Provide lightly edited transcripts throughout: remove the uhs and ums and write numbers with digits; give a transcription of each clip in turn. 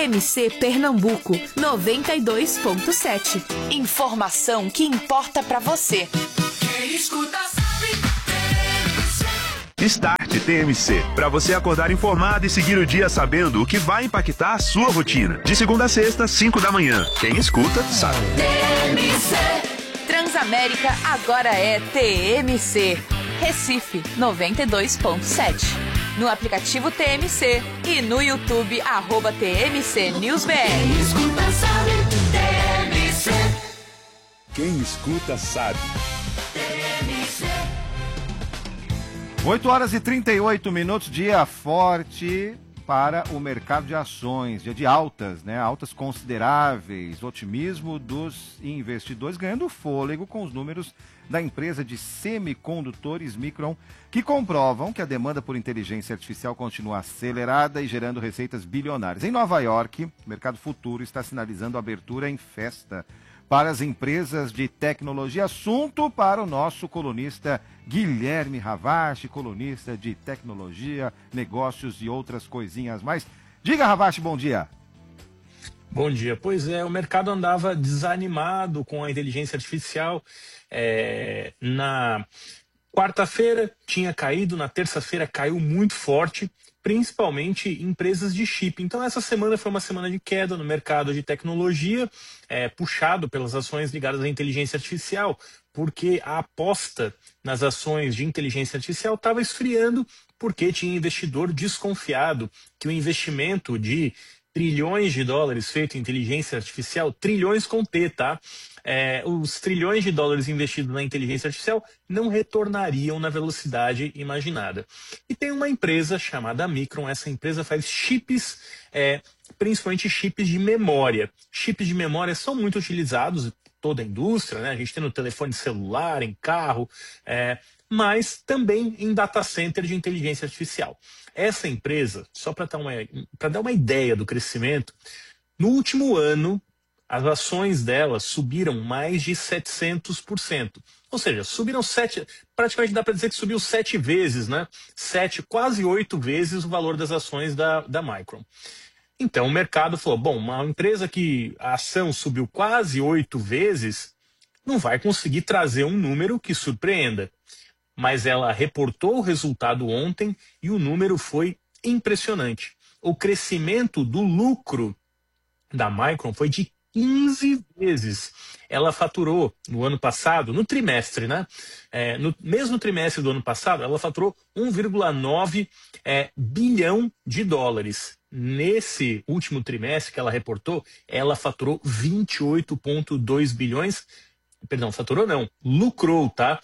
TMC Pernambuco 92.7. Informação que importa pra você. Quem escuta sabe. Start TMC, para você acordar informado e seguir o dia sabendo o que vai impactar a sua rotina. De segunda a sexta, 5 da manhã. Quem escuta, sabe. TMC. Transamérica agora é TMC. Recife 92.7. No aplicativo TMC e no YouTube @TMC NewsBR. Quem escuta sabe. TMC. Quem escuta sabe. TMC. 8h38, dia forte para o mercado de ações, dia de altas, né? Altas consideráveis, otimismo dos investidores ganhando fôlego com os números da empresa de semicondutores Micron, que comprovam que a demanda por inteligência artificial continua acelerada e gerando receitas bilionárias. Em Nova York, o mercado futuro está sinalizando abertura em festa para as empresas de tecnologia. Assunto para o nosso colunista Guilherme Ravache, colunista de tecnologia, negócios e outras coisinhas mais. Diga, Ravache, bom dia. Bom dia. Pois é, o mercado andava desanimado com a inteligência artificial. Na quarta-feira tinha caído, na terça-feira caiu muito forte, principalmente empresas de chip. Então essa semana foi uma semana de queda no mercado de tecnologia, puxado pelas ações ligadas à inteligência artificial, porque a aposta nas ações de inteligência artificial estava esfriando, porque tinha investidor desconfiado que o investimento de trilhões de dólares feito em inteligência artificial, trilhões com T, tá? Os trilhões de dólares investidos na inteligência artificial não retornariam na velocidade imaginada. E tem uma empresa chamada Micron, essa empresa faz chips, principalmente chips de memória. Chips de memória são muito utilizados em toda a indústria, né? A gente tem no telefone celular, em carro, mas também em data center de inteligência artificial. Essa empresa, só para dar uma ideia do crescimento, no último ano, as ações dela subiram mais de 700%. Ou seja, subiram praticamente dá para dizer que subiu 7 vezes, né? 7, quase 8 vezes o valor das ações da Micron. Então o mercado falou, bom, uma empresa que a ação subiu quase 8 vezes, não vai conseguir trazer um número que surpreenda. Mas ela reportou o resultado ontem e o número foi impressionante. O crescimento do lucro da Micron foi de 15 vezes. Ela faturou no ano passado, no trimestre, né? No mesmo trimestre do ano passado, ela faturou 1,9 bilhão de dólares. Nesse último trimestre que ela reportou, ela faturou 28,2 bilhões. Perdão, faturou não, lucrou, tá?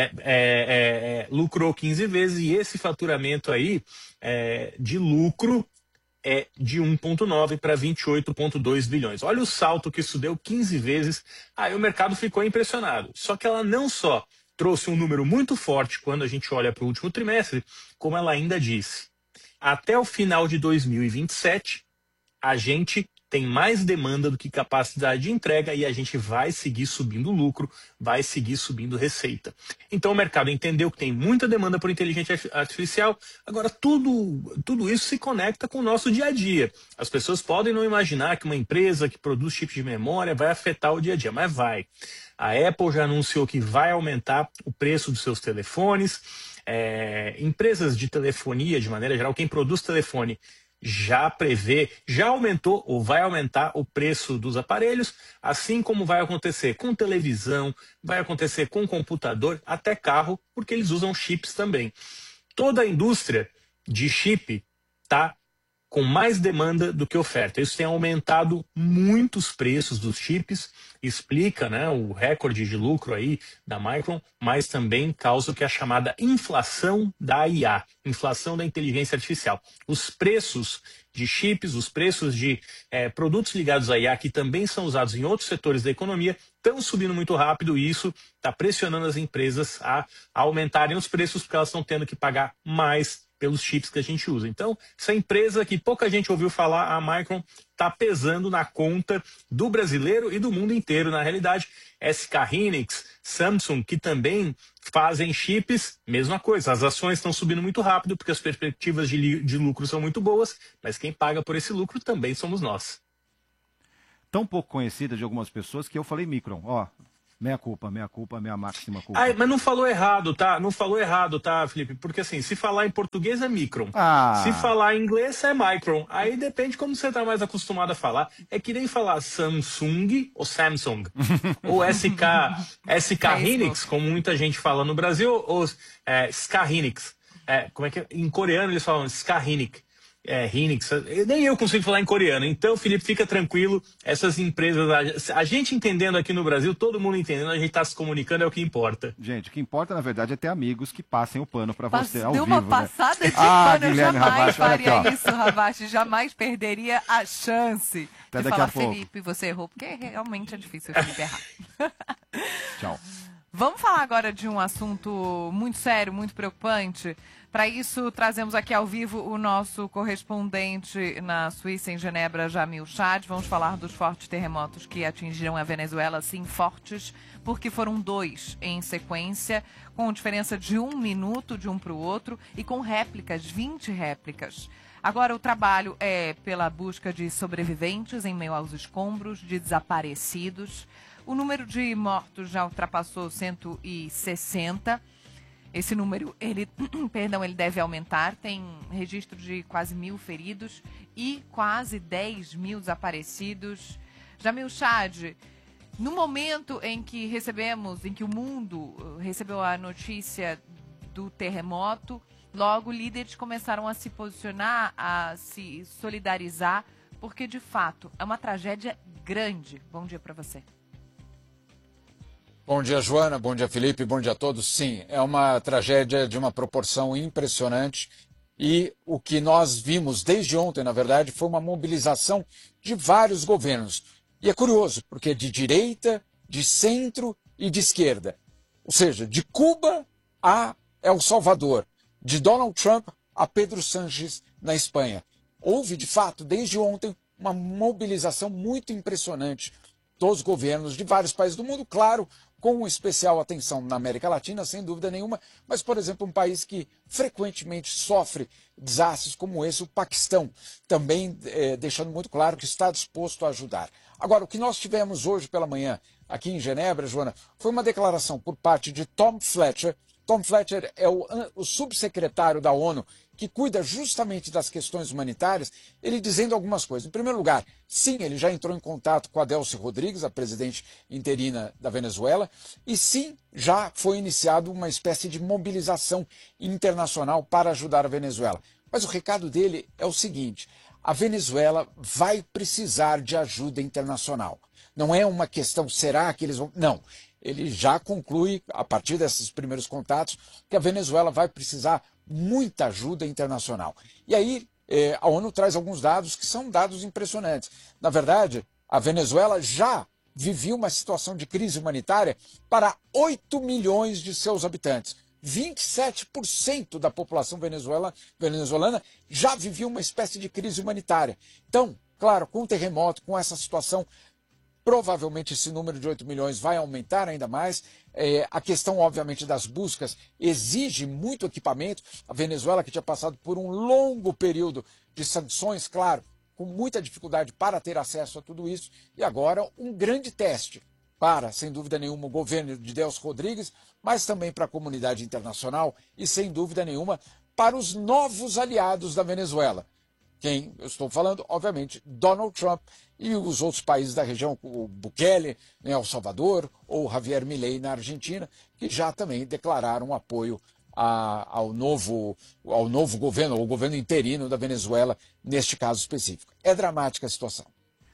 Lucrou 15 vezes e esse faturamento aí de lucro é de 1,9 para 28,2 bilhões. Olha o salto que isso deu 15 vezes. Aí o mercado ficou impressionado. Só que ela não só trouxe um número muito forte quando a gente olha para o último trimestre, como ela ainda disse, até o final de 2027, a gente tem mais demanda do que capacidade de entrega e a gente vai seguir subindo lucro, vai seguir subindo receita. Então o mercado entendeu que tem muita demanda por inteligência artificial. Agora tudo isso se conecta com o nosso dia a dia. As pessoas podem não imaginar que uma empresa que produz chips de memória vai afetar o dia a dia, mas vai. A Apple já anunciou que vai aumentar o preço dos seus telefones. Empresas de telefonia, de maneira geral, quem produz telefone já aumentou ou vai aumentar o preço dos aparelhos, assim como vai acontecer com televisão, vai acontecer com computador, até carro, porque eles usam chips também. Toda a indústria de chip está com mais demanda do que oferta. Isso tem aumentado muito os preços dos chips, explica, né, o recorde de lucro aí da Micron, mas também causa o que é a chamada inflação da IA, inflação da inteligência artificial. Os preços de chips, os preços de produtos ligados à IA, que também são usados em outros setores da economia, estão subindo muito rápido e isso está pressionando as empresas a aumentarem os preços porque elas estão tendo que pagar mais pelos chips que a gente usa. Então, essa empresa que pouca gente ouviu falar, a Micron, está pesando na conta do brasileiro e do mundo inteiro. Na realidade, SK Hynix, Samsung, que também fazem chips, mesma coisa. As ações estão subindo muito rápido porque as perspectivas de lucro são muito boas, mas quem paga por esse lucro também somos nós. Tão pouco conhecida de algumas pessoas que eu falei Micron. Ó, minha culpa, minha máxima culpa. Ah, mas não falou errado, tá? Não falou errado, tá, Felipe? Porque assim, se falar em português é Micron. Se falar em inglês é Micron. Aí depende como você tá mais acostumado a falar. É que nem falar Samsung ou Samsung. Ou SK Hynix, como muita gente fala no Brasil, ou SK Hynix. Como é que é? Em coreano eles falam SK Hynix. Hynix, nem eu consigo falar em coreano. Então, Felipe, fica tranquilo, essas empresas, a gente entendendo aqui no Brasil, todo mundo entendendo, a gente está se comunicando, é o que importa. Gente, o que importa, na verdade, é ter amigos que passem o pano para você ao vivo. vivo, Deu uma passada de pano, eu jamais Ravache, faria isso, Ravache, jamais perderia a chance Até de daqui falar, a pouco. Felipe, você errou, porque realmente é difícil o Felipe errar. Tchau. Vamos falar agora de um assunto muito sério, muito preocupante. Para isso, trazemos aqui ao vivo o nosso correspondente na Suíça, em Genebra, Jamil Chad. Vamos falar dos fortes terremotos que atingiram a Venezuela, sim, fortes, porque foram 2 em sequência, com diferença de 1 minuto de um para o outro e com réplicas, 20 réplicas. Agora, o trabalho é pela busca de sobreviventes em meio aos escombros, de desaparecidos. O número de mortos já ultrapassou 160. Esse número, ele deve aumentar. Tem registro de quase 1.000 feridos e quase 10.000 desaparecidos. Jamil Chad, no momento em que o mundo recebeu a notícia do terremoto, logo líderes começaram a se posicionar, a se solidarizar, porque de fato é uma tragédia grande. Bom dia para você. Bom dia, Joana. Bom dia, Felipe. Bom dia a todos. Sim, é uma tragédia de uma proporção impressionante e o que nós vimos desde ontem, na verdade, foi uma mobilização de vários governos. E é curioso, porque é de direita, de centro e de esquerda. Ou seja, de Cuba a El Salvador, de Donald Trump a Pedro Sánchez na Espanha. Houve, de fato, desde ontem, uma mobilização muito impressionante dos governos de vários países do mundo, claro, com especial atenção na América Latina, sem dúvida nenhuma, mas, por exemplo, um país que frequentemente sofre desastres como esse, o Paquistão, também deixando muito claro que está disposto a ajudar. Agora, o que nós tivemos hoje pela manhã aqui em Genebra, Joana, foi uma declaração por parte de Tom Fletcher. Tom Fletcher é o subsecretário da ONU que cuida justamente das questões humanitárias, ele dizendo algumas coisas. Em primeiro lugar, sim, ele já entrou em contato com a Delcy Rodrigues, a presidente interina da Venezuela, e sim, já foi iniciado uma espécie de mobilização internacional para ajudar a Venezuela. Mas o recado dele é o seguinte: a Venezuela vai precisar de ajuda internacional. Não é uma questão, será que eles vão... Não. Ele já conclui, a partir desses primeiros contatos, que a Venezuela vai precisar muita ajuda internacional. E aí a ONU traz alguns dados que são dados impressionantes. Na verdade, a Venezuela já vivia uma situação de crise humanitária para 8 milhões de seus habitantes. 27% da população venezuelana já vivia uma espécie de crise humanitária. Então, claro, com o terremoto, com essa situação, provavelmente esse número de 8 milhões vai aumentar ainda mais. A questão, obviamente, das buscas exige muito equipamento. A Venezuela, que tinha passado por um longo período de sanções, claro, com muita dificuldade para ter acesso a tudo isso, e agora um grande teste para, sem dúvida nenhuma, o governo de Delcy Rodrigues, mas também para a comunidade internacional e, sem dúvida nenhuma, para os novos aliados da Venezuela. Quem eu estou falando, obviamente, Donald Trump e os outros países da região, o Bukele em El Salvador ou Javier Milei na Argentina, que já também declararam apoio ao novo governo, ao governo interino da Venezuela, neste caso específico. É dramática a situação.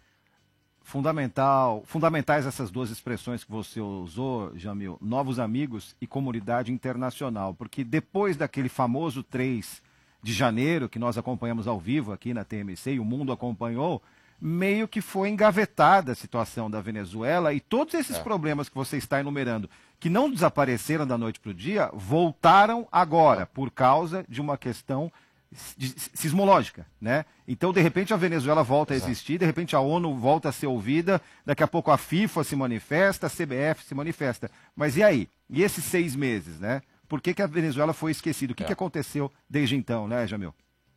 Fundamentais essas duas expressões que você usou, Jamil, novos amigos e comunidade internacional, porque depois daquele famoso 3 de janeiro, que nós acompanhamos ao vivo aqui na TMC, e o mundo acompanhou, meio que foi engavetada a situação da Venezuela e todos esses problemas que você está enumerando, que não desapareceram da noite para o dia, voltaram agora, por causa de uma questão sismológica, né? Então, de repente, a Venezuela volta a existir, de repente a ONU volta a ser ouvida, daqui a pouco a FIFA se manifesta, a CBF se manifesta. Mas e aí? E esses 6 meses, né? Por que a Venezuela foi esquecida? O que aconteceu desde então, né, Jamil?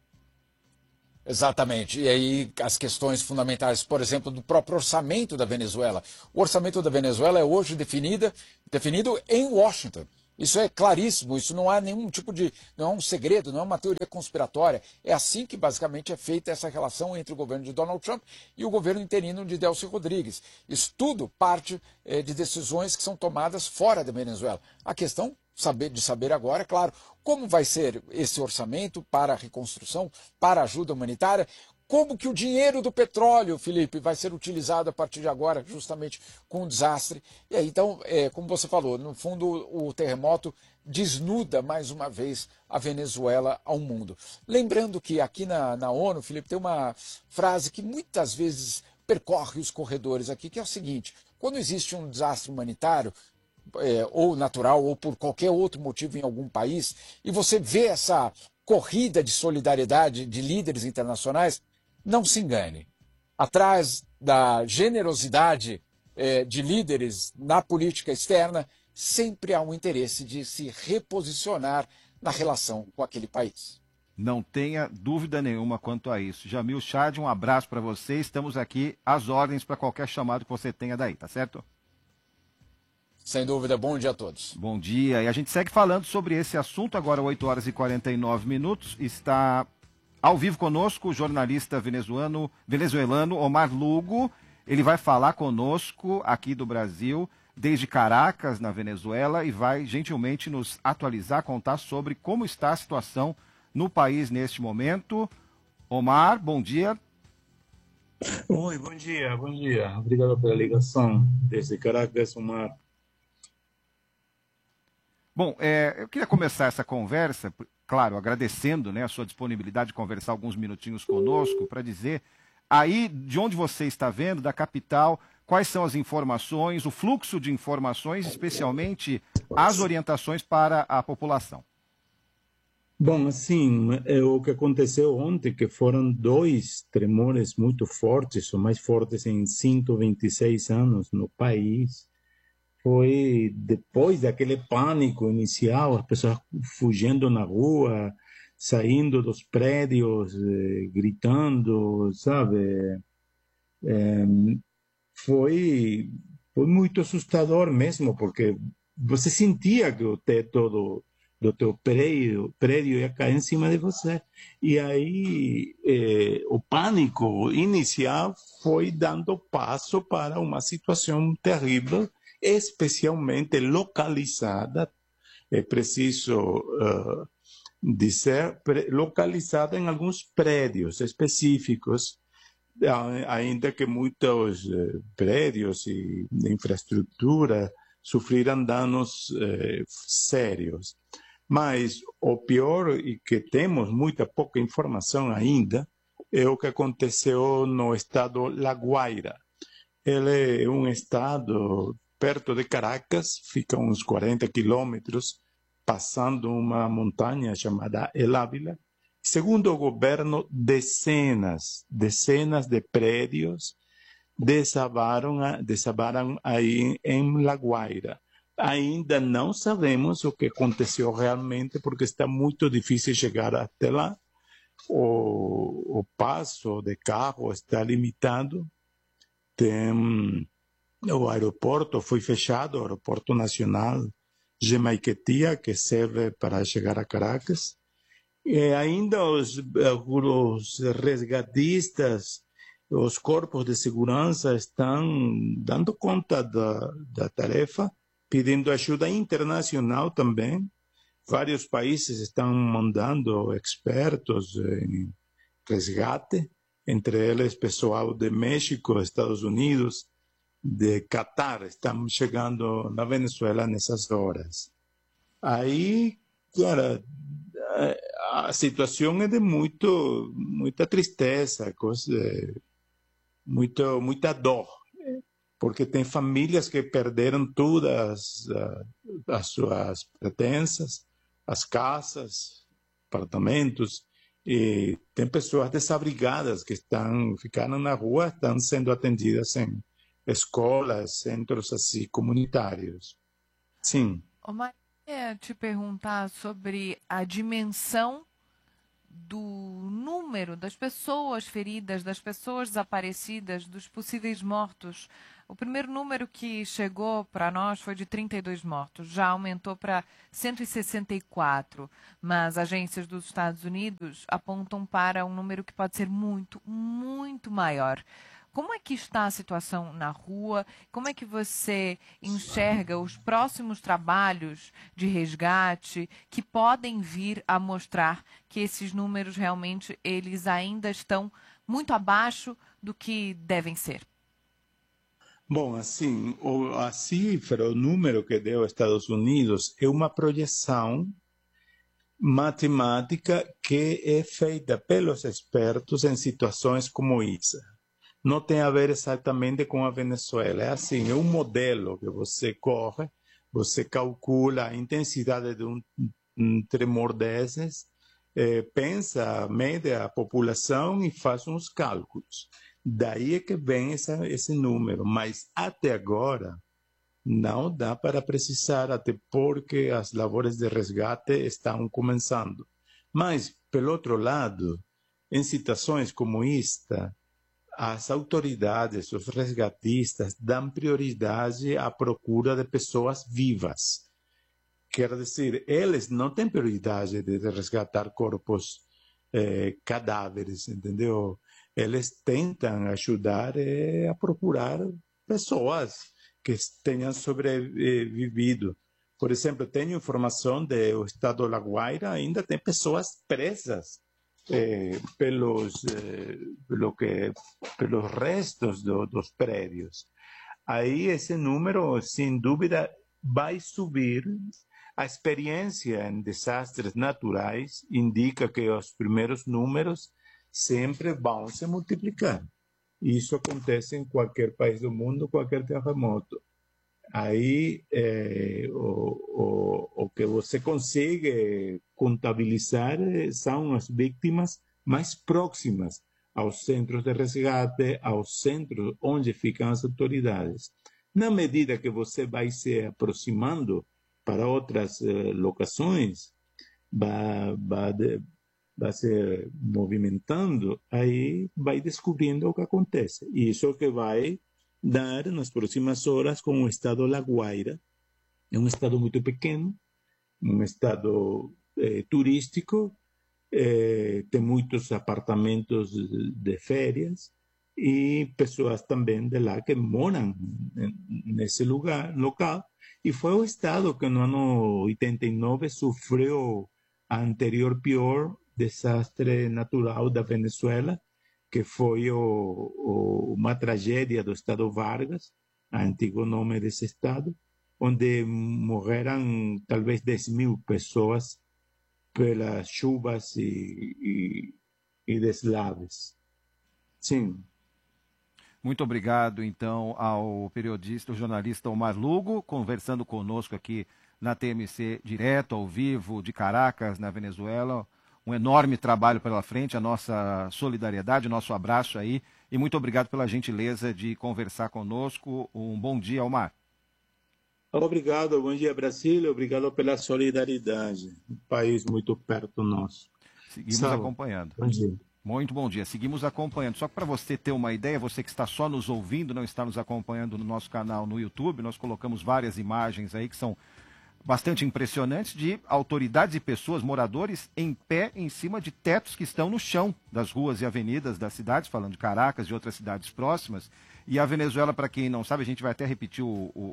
Exatamente. E aí as questões fundamentais, por exemplo, do próprio orçamento da Venezuela. O orçamento da Venezuela é hoje definido em Washington. Isso é claríssimo, isso não há nenhum tipo de, não é um segredo, não é uma teoria conspiratória. É assim que basicamente é feita essa relação entre o governo de Donald Trump e o governo interino de Delcy Rodrigues. Isso tudo parte de decisões que são tomadas fora da Venezuela. A questão de saber agora, é claro, como vai ser esse orçamento para a reconstrução, para a ajuda humanitária, como que o dinheiro do petróleo, Felipe, vai ser utilizado a partir de agora, justamente com o desastre. E aí, então, como você falou, no fundo o terremoto desnuda mais uma vez a Venezuela ao mundo. Lembrando que aqui na ONU, Felipe, tem uma frase que muitas vezes percorre os corredores aqui, que é o seguinte: quando existe um desastre humanitário, ou natural, ou por qualquer outro motivo em algum país, e você vê essa corrida de solidariedade de líderes internacionais, não se engane. Atrás da generosidade de líderes na política externa, sempre há um interesse de se reposicionar na relação com aquele país. Não tenha dúvida nenhuma quanto a isso. Jamil Chad, um abraço para você. Estamos aqui às ordens para qualquer chamado que você tenha daí, tá certo? Sem dúvida, bom dia a todos. Bom dia. E a gente segue falando sobre esse assunto agora, 8 horas e 49 minutos. Está ao vivo conosco o jornalista venezuelano Omar Lugo. Ele vai falar conosco aqui do Brasil, desde Caracas, na Venezuela, e vai gentilmente nos atualizar, contar sobre como está a situação no país neste momento. Omar, bom dia. Oi, bom dia, bom dia. Obrigado pela ligação desde Caracas, Omar. Bom, eu queria começar essa conversa, claro, agradecendo, né, a sua disponibilidade de conversar alguns minutinhos conosco, para dizer, aí de onde você está vendo, da capital, quais são as informações, o fluxo de informações, especialmente as orientações para a população. Bom, assim, o que aconteceu ontem, que foram 2 tremores muito fortes, os mais fortes em 126 anos no país, foi depois daquele pânico inicial, as pessoas fugindo na rua, saindo dos prédios, gritando, sabe? Foi muito assustador mesmo, porque você sentia que o teto do teu prédio ia cair em cima de você. E aí o pânico inicial foi dando passo para uma situação terrível, especialmente localizada, é preciso dizer, localizada em alguns prédios específicos, ainda que muitos prédios e infraestrutura sofreram danos sérios. Mas o pior, e que temos muita pouca informação ainda, é o que aconteceu no estado La Guaira. Ele é um estado perto de Caracas, fica uns 40 quilômetros, passando uma montanha chamada El Ávila. Segundo o governo, dezenas de prédios desabaram aí em La Guaira. Ainda não sabemos o que aconteceu realmente, porque está muito difícil chegar até lá. O passo de carro está limitado. O aeroporto foi fechado, o aeroporto nacional de Maiquetía, que serve para chegar a Caracas. E ainda os resgatistas, os corpos de segurança estão dando conta da tarefa, pedindo ajuda internacional também. Vários países estão mandando expertos em resgate, entre eles pessoal de México, Estados Unidos, de Catar, estão chegando na Venezuela nessas horas. Aí, cara, a situação é de muita tristeza, muita dor, porque tem famílias que perderam todas as suas pertences, as casas, apartamentos, e tem pessoas desabrigadas que ficaram na rua, estão sendo atendidas em escolas, centros assim comunitários. Sim. Omar, eu queria te perguntar sobre a dimensão do número das pessoas feridas, das pessoas desaparecidas, dos possíveis mortos. O primeiro número que chegou para nós foi de 32 mortos, já aumentou para 164, mas agências dos Estados Unidos apontam para um número que pode ser muito, muito maior. Como é que está a situação na rua? Como é que você enxerga os próximos trabalhos de resgate que podem vir a mostrar que esses números realmente eles ainda estão muito abaixo do que devem ser? Bom, assim, a cifra, o número que deu Estados Unidos é uma projeção matemática que é feita pelos expertos em situações como essa. Não tem a ver exatamente com a Venezuela. É assim, é um modelo que você corre, você calcula a intensidade de um tremor desses, pensa, mede a população e faz uns cálculos. Daí é que vem esse número. Mas até agora não dá para precisar, até porque as labores de resgate estão começando. Mas, pelo outro lado, em situações como esta, as autoridades, os resgatistas, dão prioridade à procura de pessoas vivas. Quer dizer, eles não têm prioridade de resgatar corpos, cadáveres, entendeu? Eles tentam ajudar a procurar pessoas que tenham sobrevivido. Por exemplo, tenho informação do estado La Guaira, ainda tem pessoas presas pelos restos dos prédios. Aí esse número, sem dúvida, vai subir. A experiência em desastres naturais indica que os primeiros números sempre vão se multiplicar. Isso acontece em qualquer país do mundo, qualquer terremoto. Aí o que você consegue contabilizar são as vítimas mais próximas aos centros de resgate, aos centros onde ficam as autoridades. Na medida que você vai se aproximando para outras locações, vai se movimentando, aí vai descobrindo o que acontece. E isso é o que vai dar nas próximas horas com o estado La Guaira. É um estado muito pequeno, um estado turístico, tem muitos apartamentos de férias e pessoas também de lá que moram nesse local. E foi o estado que no ano 89 sofreu a anterior pior desastre natural da Venezuela, que foi uma tragédia do estado Vargas, antigo nome desse estado, onde morreram talvez 10.000 pessoas pelas chuvas e deslaves. Sim. Muito obrigado, então, ao periodista, o jornalista Omar Lugo, conversando conosco aqui na TMC, direto, ao vivo, de Caracas, na Venezuela. Um enorme trabalho pela frente, a nossa solidariedade, o nosso abraço aí. E muito obrigado pela gentileza de conversar conosco. Um bom dia, Omar. Obrigado, bom dia, Brasil. Obrigado pela solidariedade. Um país muito perto nosso. Seguimos acompanhando. Bom dia. Muito bom dia. Seguimos acompanhando. Só para você ter uma ideia, você que está só nos ouvindo, não está nos acompanhando no nosso canal no YouTube, nós colocamos várias imagens aí que são bastante impressionantes de autoridades e pessoas, moradores, em pé em cima de tetos que estão no chão das ruas e avenidas das cidades, falando de Caracas e outras cidades próximas. E a Venezuela, para quem não sabe, a gente vai até repetir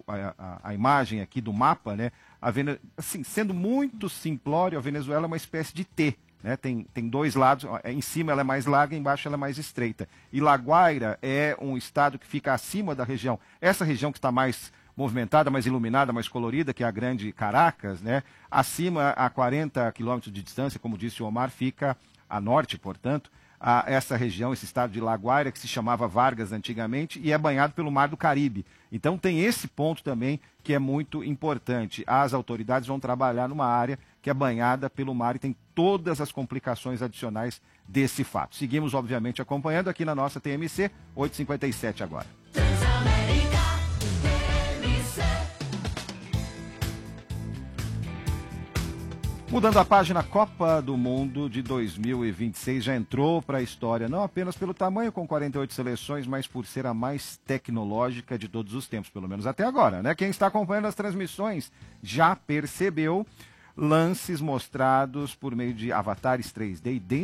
a imagem aqui do mapa, né? Assim, sendo muito simplório, a Venezuela é uma espécie de T. Né? Tem dois lados, em cima ela é mais larga, embaixo ela é mais estreita. E La Guaira é um estado que fica acima da região. Essa região que está mais movimentada, mais iluminada, mais colorida, que é a grande Caracas, né? Acima, a 40 quilômetros de distância, como disse o Omar, fica a norte, portanto, essa região, esse estado de Laguaira, que se chamava Vargas antigamente, e é banhado pelo Mar do Caribe. Então tem esse ponto também que é muito importante. As autoridades vão trabalhar numa área que é banhada pelo mar e tem todas as complicações adicionais desse fato. Seguimos, obviamente, acompanhando aqui na nossa TMC, 8h57 agora. Transamérica TMC. Mudando a página, a Copa do Mundo de 2026 já entrou para a história, não apenas pelo tamanho, com 48 seleções, mas por ser a mais tecnológica de todos os tempos, pelo menos até agora, né? Quem está acompanhando as transmissões já percebeu lances mostrados por meio de avatares 3D